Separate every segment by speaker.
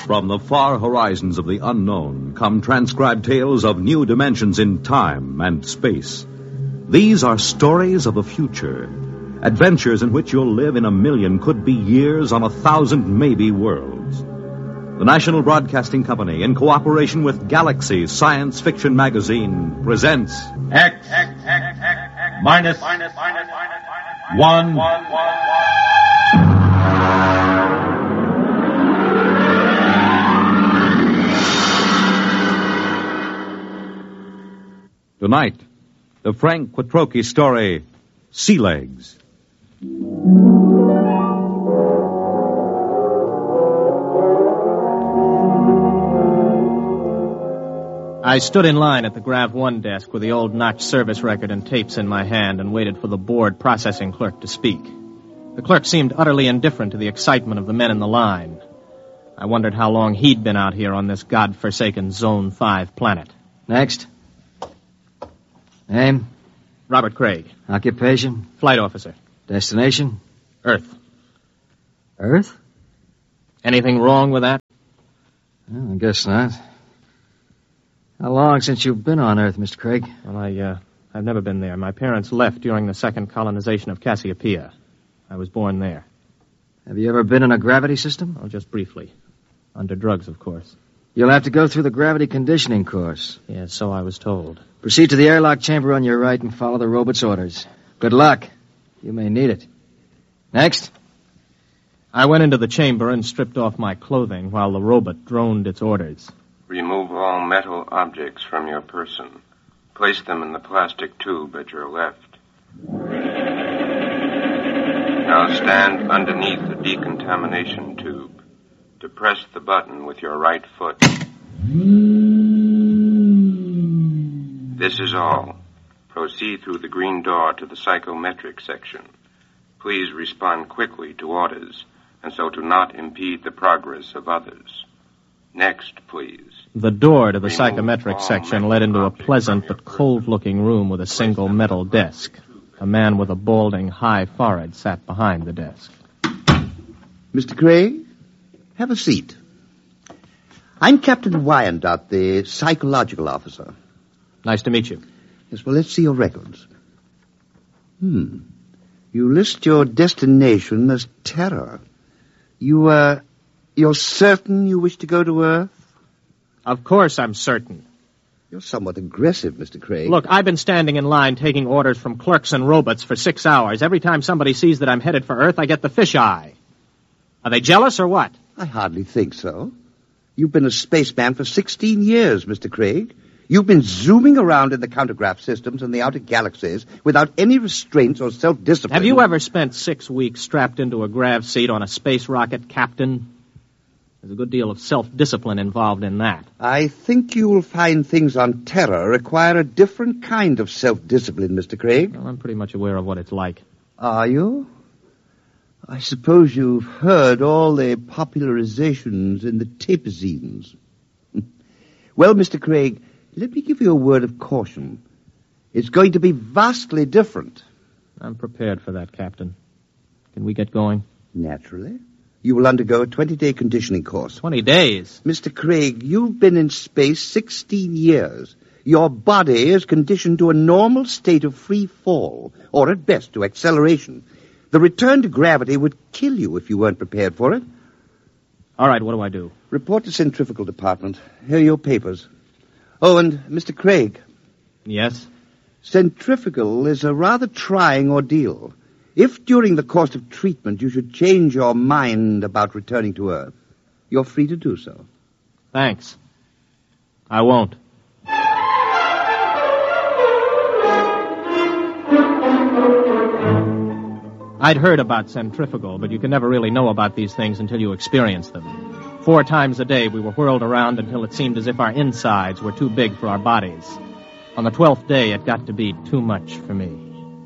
Speaker 1: From the far horizons of the unknown come transcribed tales of new dimensions in time and space. These are stories of the future, adventures in which you'll live in 1,000,000, could be years, on 1,000 maybe worlds. The National Broadcasting Company, in cooperation with Galaxy Science Fiction Magazine, presents
Speaker 2: X minus 1.
Speaker 1: Tonight, the Frank Quattrocchi story, Sea Legs.
Speaker 3: I stood in line at the Grav 1 desk with the old notch service record and tapes in my hand and waited for the board processing clerk to speak. The clerk seemed utterly indifferent to the excitement of the men in the line. I wondered how long he'd been out here on this godforsaken Zone 5 planet.
Speaker 4: Next. Name?
Speaker 3: Robert Craig.
Speaker 4: Occupation?
Speaker 3: Flight officer.
Speaker 4: Destination?
Speaker 3: Earth.
Speaker 4: Earth?
Speaker 3: Anything wrong with that?
Speaker 4: Well, I guess not. How long since you've been on Earth, Mr. Craig?
Speaker 3: Well, I've never been there. My parents left during the second colonization of Cassiopeia. I was born there.
Speaker 4: Have you ever been in a gravity system?
Speaker 3: Oh, just briefly. Under drugs, of course.
Speaker 4: You'll have to go through the gravity conditioning course.
Speaker 3: Yes, so I was told.
Speaker 4: Proceed to the airlock chamber on your right and follow the robot's orders. Good luck. You may need it. Next.
Speaker 3: I went into the chamber and stripped off my clothing while the robot droned its orders.
Speaker 5: Remove all metal objects from your person. Place them in the plastic tube at your left. Now stand underneath the decontamination tube. Depress the button with your right foot. This is all. Proceed through the green door to the psychometric section. Please respond quickly to orders, and so to not impede the progress of others. Next, please.
Speaker 3: The door to the psychometric section led into a pleasant but cold-looking room with a single metal desk. A man with a balding, high forehead sat behind the desk.
Speaker 6: Mr. Craig, have a seat. I'm Captain Wyandotte, the psychological officer.
Speaker 3: Nice to meet you.
Speaker 6: Yes, well, let's see your records. You list your destination as Terra. You're certain you wish to go to Earth?
Speaker 3: Of course I'm certain.
Speaker 6: You're somewhat aggressive, Mr. Craig.
Speaker 3: Look, I've been standing in line taking orders from clerks and robots for 6 hours. Every time somebody sees that I'm headed for Earth, I get the fisheye. Are they jealous or what?
Speaker 6: I hardly think so. You've been a spaceman for 16 years, Mr. Craig. You've been zooming around in the countergraph systems in the outer galaxies without any restraints or self-discipline.
Speaker 3: Have you ever spent 6 weeks strapped into a grav seat on a space rocket, Captain? There's a good deal of self-discipline involved in that.
Speaker 6: I think you will find things on Terra require a different kind of self-discipline, Mr. Craig.
Speaker 3: Well, I'm pretty much aware of what it's like.
Speaker 6: Are you? I suppose you've heard all the popularizations in the tapezines. Well, Mr. Craig, let me give you a word of caution. It's going to be vastly different.
Speaker 3: I'm prepared for that, Captain. Can we get going?
Speaker 6: Naturally. You will undergo a 20-day conditioning course.
Speaker 3: 20 days?
Speaker 6: Mr. Craig, you've been in space 16 years. Your body is conditioned to a normal state of free fall, or at best to acceleration. The return to gravity would kill you if you weren't prepared for it.
Speaker 3: All right, what do I do?
Speaker 6: Report to Centrifugal Department. Here are your papers. Oh, and Mr. Craig.
Speaker 3: Yes?
Speaker 6: Centrifugal is a rather trying ordeal. If during the course of treatment you should change your mind about returning to Earth, you're free to do so.
Speaker 3: Thanks. I won't. I'd heard about centrifugal, but you can never really know about these things until you experience them. 4 times a day we were whirled around until it seemed as if our insides were too big for our bodies. On the 12th day, it got to be too much for me.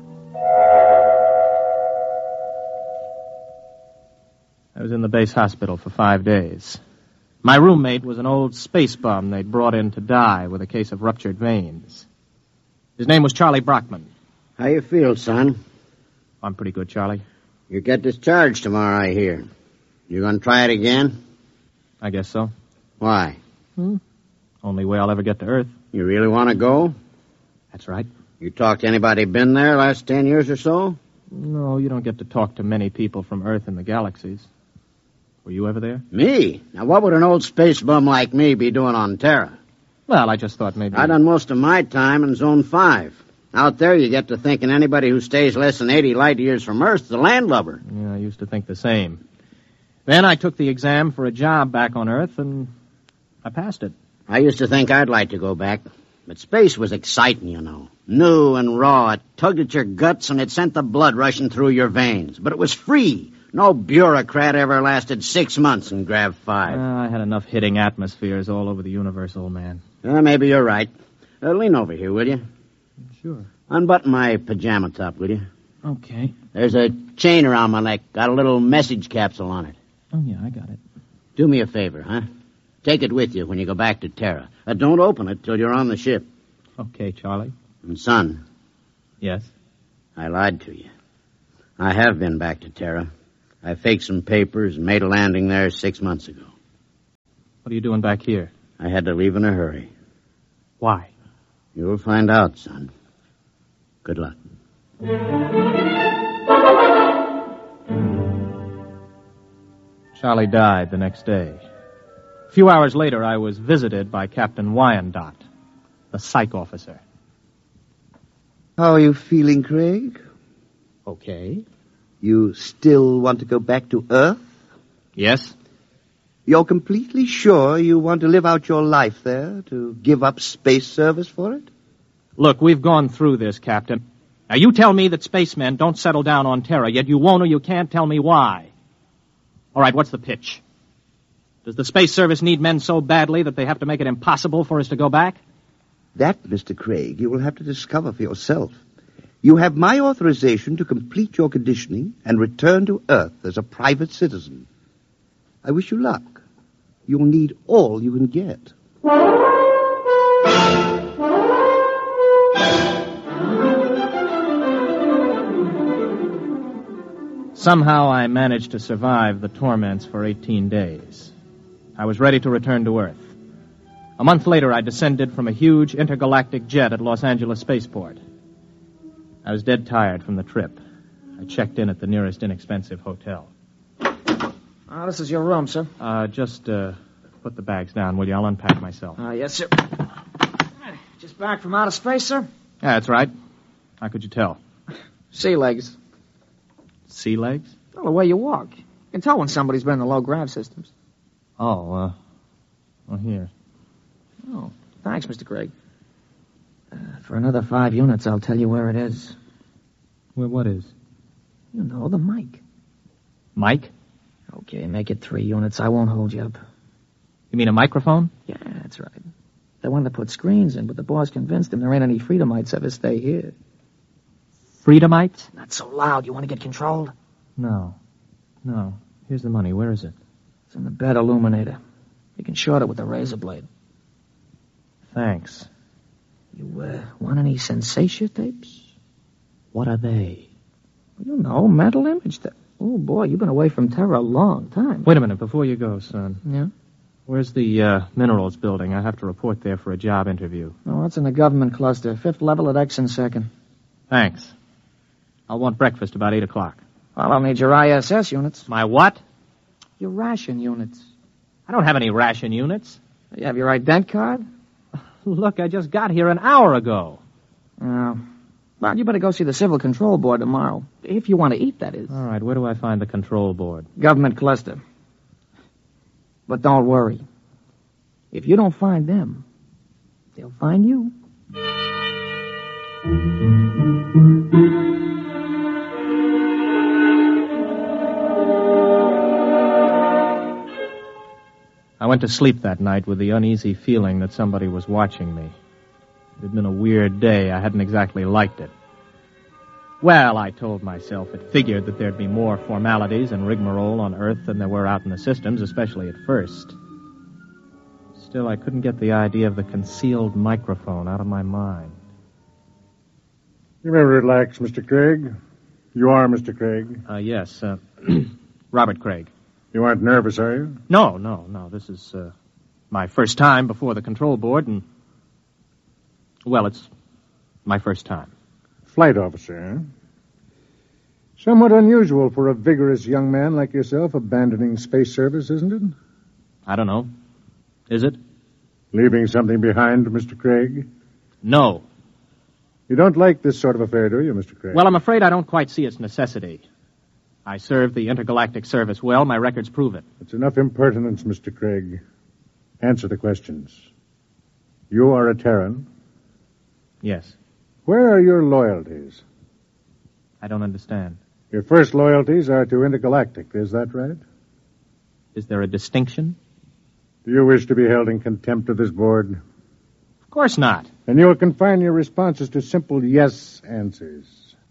Speaker 3: I was in the base hospital for 5 days. My roommate was an old space bum they'd brought in to die with a case of ruptured veins. His name was Charlie Brockman.
Speaker 7: How you feel, son?
Speaker 3: I'm pretty good, Charlie.
Speaker 7: You get discharged tomorrow, I hear. You gonna try it again?
Speaker 3: I guess so.
Speaker 7: Why?
Speaker 3: Only way I'll ever get to Earth.
Speaker 7: You really want to go?
Speaker 3: That's right.
Speaker 7: You talked to anybody been there last 10 years or so?
Speaker 3: No, you don't get to talk to many people from Earth and the galaxies. Were you ever there?
Speaker 7: Me? Now, what would an old space bum like me be doing on Terra?
Speaker 3: Well, I just thought maybe...
Speaker 7: I done most of my time in Zone 5. Out there, you get to thinking anybody who stays less than 80 light years from Earth is a landlubber.
Speaker 3: Yeah, I used to think the same. Then I took the exam for a job back on Earth, and I passed it.
Speaker 7: I used to think I'd like to go back. But space was exciting, you know. New and raw. It tugged at your guts and it sent the blood rushing through your veins. But it was free. No bureaucrat ever lasted 6 months in Grav 5.
Speaker 3: I had enough hitting atmospheres all over the universe, old man.
Speaker 7: Maybe you're right. Lean over here, will you?
Speaker 3: Sure.
Speaker 7: Unbutton my pajama top, will you?
Speaker 3: Okay.
Speaker 7: There's a chain around my neck. Got a little message capsule on it.
Speaker 3: Oh, yeah, I got it.
Speaker 7: Do me a favor, huh? Take it with you when you go back to Terra. Don't open it till you're on the ship.
Speaker 3: Okay, Charlie.
Speaker 7: And, son.
Speaker 3: Yes?
Speaker 7: I lied to you. I have been back to Terra. I faked some papers and made a landing there 6 months ago.
Speaker 3: What are you doing back here?
Speaker 7: I had to leave in a hurry.
Speaker 3: Why?
Speaker 7: You'll find out, son. Good luck.
Speaker 3: Charlie died the next day. A few hours later, I was visited by Captain Wyandotte, the psych officer.
Speaker 6: How are you feeling, Craig?
Speaker 3: Okay.
Speaker 6: You still want to go back to Earth?
Speaker 3: Yes?
Speaker 6: You're completely sure you want to live out your life there, to give up space service for it?
Speaker 3: Look, we've gone through this, Captain. Now, you tell me that spacemen don't settle down on Terra, yet you won't or you can't tell me why. All right, what's the pitch? Does the Space Service need men so badly that they have to make it impossible for us to go back?
Speaker 6: That, Mr. Craig, you will have to discover for yourself. You have my authorization to complete your conditioning and return to Earth as a private citizen. I wish you luck. You'll need all you can get.
Speaker 3: Somehow I managed to survive the torments for 18 days. I was ready to return to Earth. A month later, I descended from a huge intergalactic jet at Los Angeles Spaceport. I was dead tired from the trip. I checked in at the nearest inexpensive hotel.
Speaker 4: This is your room, sir.
Speaker 3: Just put the bags down, will you? I'll unpack myself.
Speaker 4: Yes, sir. Just back from outer space, sir?
Speaker 3: Yeah, that's right. How could you tell?
Speaker 4: Sea legs.
Speaker 3: Sea legs?
Speaker 4: Well, the way you walk. You can tell when somebody's been in the low-grav systems.
Speaker 3: Oh, well, here.
Speaker 4: Oh, thanks, Mr. Craig. For another 5 units, I'll tell you where it is.
Speaker 3: Where what is?
Speaker 4: You know, the mic.
Speaker 3: Mike?
Speaker 4: Okay, make it 3 units. I won't hold you up.
Speaker 3: You mean a microphone?
Speaker 4: Yeah, that's right. They wanted to put screens in, but the boss convinced him there ain't any Freedomites ever stay here.
Speaker 3: Freedomites?
Speaker 4: Not so loud. You want to get controlled?
Speaker 3: No. Here's the money. Where is it?
Speaker 4: It's in the bed illuminator. You can short it with a razor blade.
Speaker 3: Thanks.
Speaker 4: You, want any sensation tapes?
Speaker 3: What are they?
Speaker 4: You know, mental image tapes. Oh, boy, you've been away from Terra a long time.
Speaker 3: Wait a minute, before you go, son.
Speaker 4: Yeah?
Speaker 3: Where's the minerals building? I have to report there for a job interview.
Speaker 4: Oh, it's in the government cluster. 5th level at X and 2nd.
Speaker 3: Thanks. I'll want breakfast about 8 o'clock.
Speaker 4: Well, I'll need your ISS units.
Speaker 3: My what?
Speaker 4: Your ration units.
Speaker 3: I don't have any ration units.
Speaker 4: You have your ident card?
Speaker 3: Look, I just got here an hour ago.
Speaker 4: Oh. Well, you better go see the Civil Control Board tomorrow. If you want to eat, that is.
Speaker 3: All right, where do I find the control board?
Speaker 4: Government cluster. But don't worry. If you don't find them, they'll find you. I went to sleep that night with the uneasy feeling that somebody was watching me. It had been a weird day. I hadn't exactly liked it. Well, I told myself it figured that there'd be more formalities and rigmarole on Earth than there were out in the systems, especially at first. Still, I couldn't get the idea of the concealed microphone out of my mind.
Speaker 8: You may relax, Mr. Craig. You are Mr. Craig.
Speaker 3: Yes, Robert Craig.
Speaker 8: You aren't nervous, are you?
Speaker 4: No. This is my first time before the control board, and... well, it's my first time.
Speaker 8: Flight officer, huh? Somewhat unusual for a vigorous young man like yourself abandoning space service, isn't it?
Speaker 4: I don't know. Is it?
Speaker 8: Leaving something behind, Mr. Craig?
Speaker 4: No.
Speaker 8: You don't like this sort of affair, do you, Mr. Craig?
Speaker 4: Well, I'm afraid I don't quite see its necessity. I served the intergalactic service well. My records prove it.
Speaker 8: It's enough impertinence, Mr. Craig. Answer the questions. You are a Terran?
Speaker 4: Yes.
Speaker 8: Where are your loyalties?
Speaker 4: I don't understand.
Speaker 8: Your first loyalties are to Intergalactic, is that right?
Speaker 4: Is there a distinction?
Speaker 8: Do you wish to be held in contempt of this board?
Speaker 4: Of course not.
Speaker 8: And you will confine your responses to simple yes answers.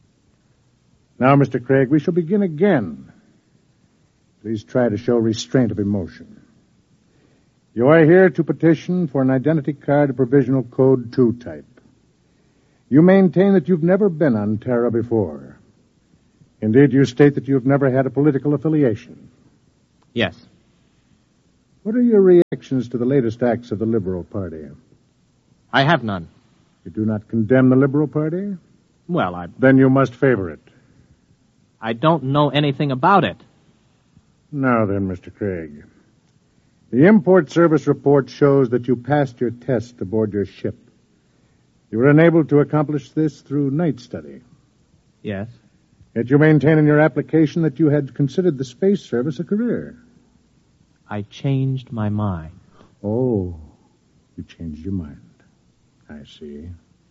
Speaker 8: Now, Mr. Craig, we shall begin again. Please try to show restraint of emotion. You are here to petition for an identity card of provisional code 2 type. You maintain that you've never been on Terra before. Indeed, you state that you've never had a political affiliation.
Speaker 4: Yes.
Speaker 8: What are your reactions to the latest acts of the Liberal Party?
Speaker 4: I have none.
Speaker 8: You do not condemn the Liberal Party?
Speaker 4: Well,
Speaker 8: Then you must favor it.
Speaker 4: I don't know anything about it.
Speaker 8: Now then, Mr. Craig. The import service report shows that you passed your test aboard your ship. You were unable to accomplish this through night study.
Speaker 4: Yes.
Speaker 8: Yet you maintain in your application that you had considered the space service a career.
Speaker 4: I changed my mind.
Speaker 8: Oh, you changed your mind. I see.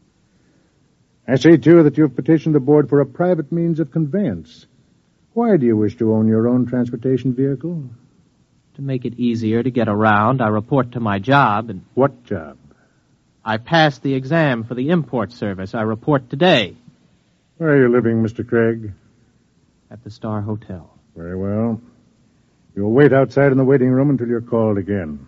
Speaker 8: I see, too, that you have petitioned the board for a private means of conveyance. Why do you wish to own your own transportation vehicle?
Speaker 4: To make it easier to get around, I report to my job and...
Speaker 8: What job?
Speaker 4: I passed the exam for the import service. I report today.
Speaker 8: Where are you living, Mr. Craig?
Speaker 4: At the Star Hotel.
Speaker 8: Very well. You'll wait outside in the waiting room until you're called again.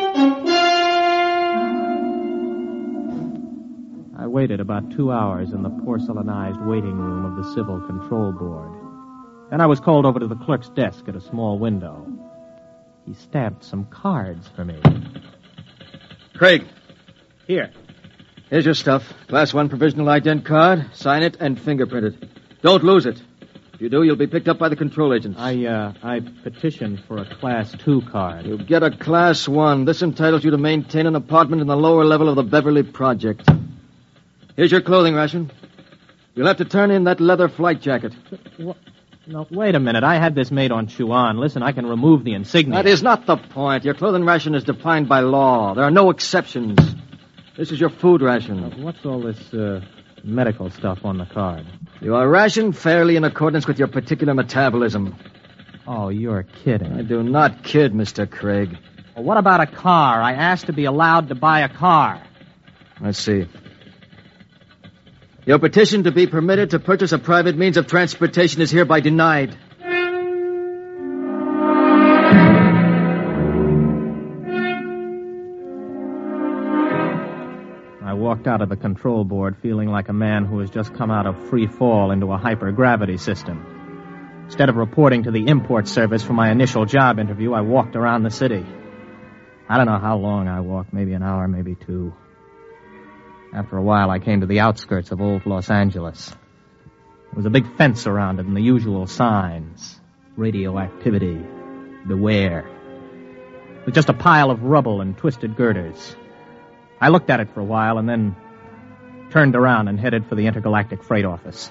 Speaker 4: I waited about 2 hours in the porcelainized waiting room of the Civil Control Board. Then I was called over to the clerk's desk at a small window. He stamped some cards for me.
Speaker 9: Craig.
Speaker 4: Here.
Speaker 9: Here's your stuff. Class 1 provisional ident card. Sign it and fingerprint it. Don't lose it. If you do, you'll be picked up by the control agents.
Speaker 4: I petitioned for a Class 2 card.
Speaker 9: You'll get a Class 1. This entitles you to maintain an apartment in the lower level of the Beverly Project. Here's your clothing ration. You'll have to turn in that leather flight jacket.
Speaker 4: What? No, wait a minute. I had this made on Chuan. Listen, I can remove the insignia.
Speaker 9: That is not the point. Your clothing ration is defined by law. There are no exceptions. This is your food ration.
Speaker 4: What's all this medical stuff on the card?
Speaker 9: You are rationed fairly in accordance with your particular metabolism.
Speaker 4: Oh, you're kidding.
Speaker 9: I do not kid, Mr. Craig.
Speaker 4: Well, what about a car? I asked to be allowed to buy a car.
Speaker 9: Let's see. Your petition to be permitted to purchase a private means of transportation is hereby denied.
Speaker 4: I walked out of the control board feeling like a man who has just come out of free fall into a hypergravity system. Instead of reporting to the import service for my initial job interview, I walked around the city. I don't know how long I walked, maybe an hour, maybe 2. After a while, I came to the outskirts of old Los Angeles. There was a big fence around it and the usual signs. Radioactivity. Beware. With just a pile of rubble and twisted girders. I looked at it for a while and then turned around and headed for the intergalactic freight office.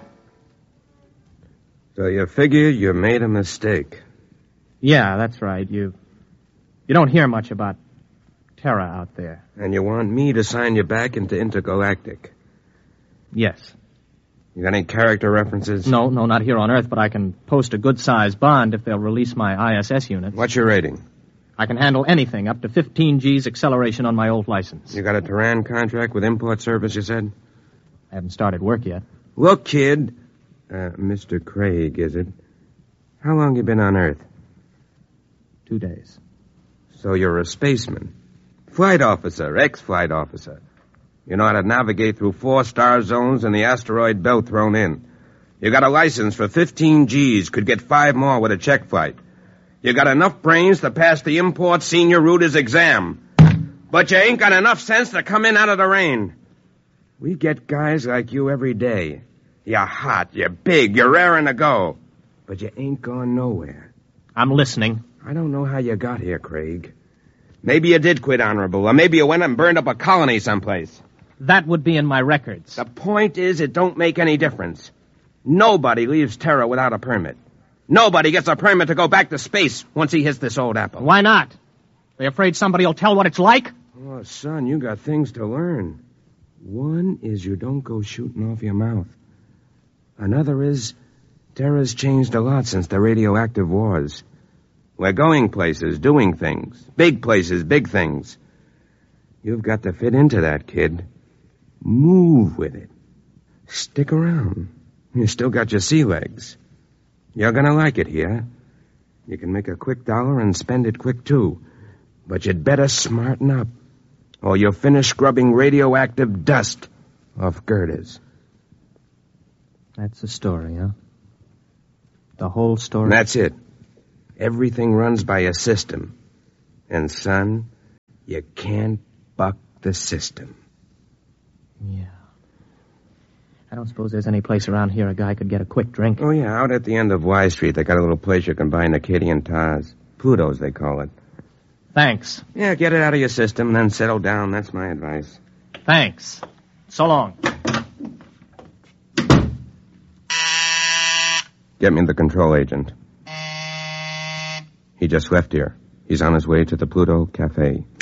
Speaker 5: So you figure you made a mistake.
Speaker 4: Yeah, that's right. You don't hear much about Terra out there.
Speaker 5: And you want me to sign you back into Intergalactic?
Speaker 4: Yes.
Speaker 5: You got any character references?
Speaker 4: No, not here on Earth, but I can post a good-sized bond if they'll release my ISS unit.
Speaker 5: What's your rating?
Speaker 4: I can handle anything, up to 15 G's acceleration on my old license.
Speaker 5: You got a Terran contract with import service, you said?
Speaker 4: I haven't started work yet.
Speaker 5: Look, kid. Mr. Craig, is it? How long you been on Earth?
Speaker 4: 2 days.
Speaker 5: So you're a spaceman. Flight officer, ex-flight officer. You know how to navigate through 4 star zones and the asteroid belt thrown in. You got a license for 15 G's, could get 5 more with a check flight. You got enough brains to pass the import senior rooters exam. But you ain't got enough sense to come in out of the rain. We get guys like you every day. You're hot, you're big, you're raring to go. But you ain't gone nowhere.
Speaker 3: I'm listening.
Speaker 5: I don't know how you got here, Craig. Maybe you did quit honorable, or maybe you went and burned up a colony someplace.
Speaker 3: That would be in my records.
Speaker 5: The point is, it don't make any difference. Nobody leaves Terra without a permit. Nobody gets a permit to go back to space once he hits this old apple.
Speaker 3: Why not? They afraid somebody will tell what it's like?
Speaker 5: Oh, son, you got things to learn. One is you don't go shooting off your mouth. Another is Terra's changed a lot since the radioactive wars. We're going places, doing things. Big places, big things. You've got to fit into that, kid. Move with it. Stick around. You still got your sea legs. You're gonna like it here. You can make a quick dollar and spend it quick, too. But you'd better smarten up, or you'll finish scrubbing radioactive dust off girders.
Speaker 3: That's the story, huh? The whole story?
Speaker 5: That's it. Everything runs by a system. And, son, you can't buck the system.
Speaker 3: Yeah. I don't suppose there's any place around here a guy could get a quick drink.
Speaker 5: Oh, yeah, out at the end of Y Street, they got a little place you can buy Acadian tars. Pluto's, they call it.
Speaker 3: Thanks.
Speaker 5: Yeah, get it out of your system, then settle down. That's my advice.
Speaker 3: Thanks. So long.
Speaker 5: Get me the control agent. He just left here. He's on his way to the Pluto Cafe.